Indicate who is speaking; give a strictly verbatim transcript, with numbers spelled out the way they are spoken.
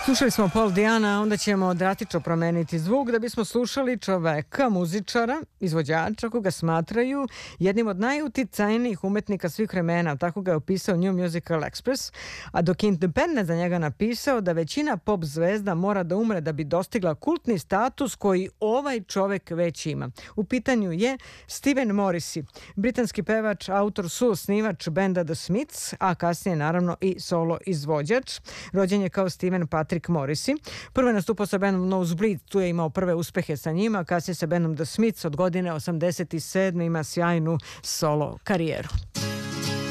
Speaker 1: Slušali smo Paul Diana, onda ćemo drastično promeniti zvuk da bismo slušali čoveka, muzičara, izvođača koga smatraju jednim od najuticajnijih umetnika svih vremena. Tako ga je opisao New Musical Express, a dok je Independent za njega napisao da većina pop zvezda mora da umre da bi dostigla kultni status koji ovaj čovek već ima. U pitanju je Steven Morrissey, britanski pevač, autor, suosnivač benda The Smiths, a kasnije naravno i solo izvođač. Rođen je kao Steven Patrick Morrissey. Prvo je nastupao sa bandom Nosebleed, tu je imao prve uspehe sa njima, kasnije sa bandom The Smiths od godine osamdeset sedme ima sjajnu solo karijeru.